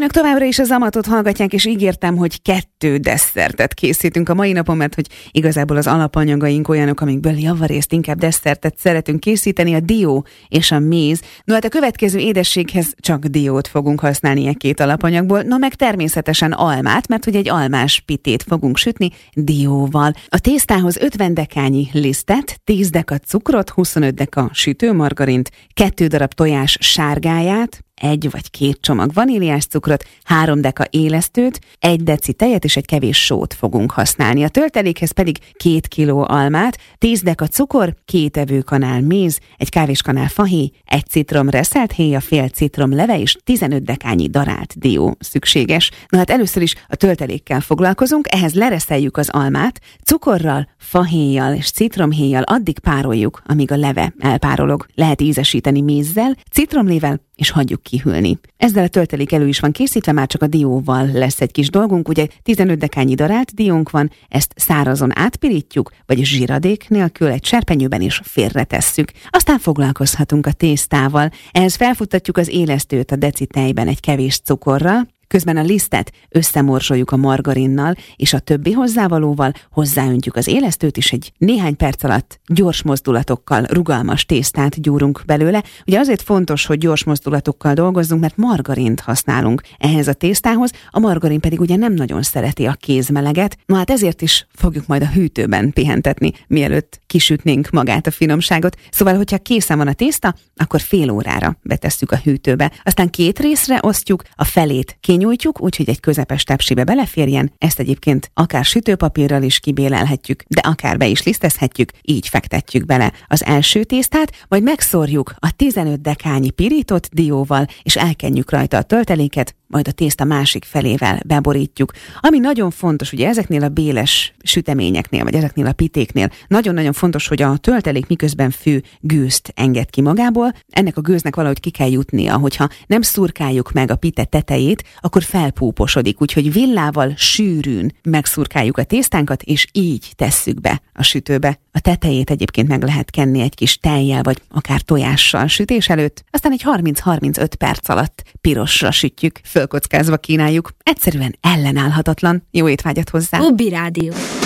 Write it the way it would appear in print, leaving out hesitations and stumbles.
Önök továbbra is a Zamatot hallgatják, és ígértem, hogy 2 desszertet készítünk a mai napon, mert hogy igazából az alapanyagaink olyanok, amikből javarészt inkább desszertet szeretünk készíteni, a dió és a méz. No hát a következő édességhez csak diót fogunk használni ilyen 2 alapanyagból, no meg természetesen almát, mert hogy egy almás pitét fogunk sütni dióval. A tésztához 50 dekányi lisztet, 10 deka cukrot, 25 deka sütőmargarint, 2 darab tojás sárgáját, 1 vagy 2 csomag vaníliás cukrot, 3 deka élesztőt, 1 deci tejet és egy kevés sót fogunk használni. A töltelékhez pedig 2 kiló almát, 10 deka cukor, 2 evőkanál méz, 1 kávéskanál fahéj, 1 citrom reszelt héja, fél citrom leve és 15 dekányi darált dió szükséges. Na hát először is a töltelékkel foglalkozunk, ehhez lereszeljük az almát, cukorral, fahéjjal és citromhéjjal addig pároljuk, amíg a leve elpárolog. Lehet ízesíteni mézzel, citromlével és hagyjuk kihűlni. Ezzel a töltelék elő is van készítve, már csak a dióval lesz egy kis dolgunk. Ugye 15 dekányi darált diónk van, ezt szárazon átpirítjuk, vagy zsíradék nélkül egy serpenyőben is félretesszük. Aztán foglalkozhatunk a tésztával. Ehhez felfuttatjuk az élesztőt a deci tejben egy kevés cukorral, közben a lisztet összemorzsoljuk a margarinnal, és a többi hozzávalóval hozzáöntjük az élesztőt, és egy néhány perc alatt gyors mozdulatokkal rugalmas tésztát gyúrunk belőle. Ugye azért fontos, hogy gyors mozdulatokkal dolgozzunk, mert margarint használunk ehhez a tésztához, a margarin pedig ugye nem nagyon szereti a kézmeleget, no hát ezért is fogjuk majd a hűtőben pihentetni, mielőtt kisütnénk magát a finomságot. Szóval, hogyha készen van a tészta, akkor fél órára betesszük a hűtőbe. Aztán 2 részre osztjuk, a felét kinyújtjuk, úgyhogy egy közepes tepsibe beleférjen, ezt egyébként akár sütőpapírral is kibélelhetjük, de akár be is lisztezhetjük, így fektetjük bele az első tésztát, majd megszórjuk a 15 dekányi pirított dióval, és elkenjük rajta a tölteléket, majd a tészta másik felével beborítjuk. Ami nagyon fontos, ugye ezeknél a béles süteményeknél, vagy ezeknél a pitéknél, nagyon-nagyon fontos, hogy a töltelék miközben fű gőzt enged ki magából, ennek a gőznek valahogy ki kell jutnia, hogyha nem szurkáljuk meg a pite tetejét, akkor felpúposodik, úgyhogy villával sűrűn megszurkáljuk a tésztánkat, és így tesszük be a sütőbe. A tetejét egyébként meg lehet kenni egy kis tejjel, vagy akár tojással sütés előtt, aztán egy 30-35 perc alatt pirosra sütjük, fölkockázva kínáljuk. Egyszerűen ellenállhatatlan. Jó étvágyat hozzá! Ubi Rádió.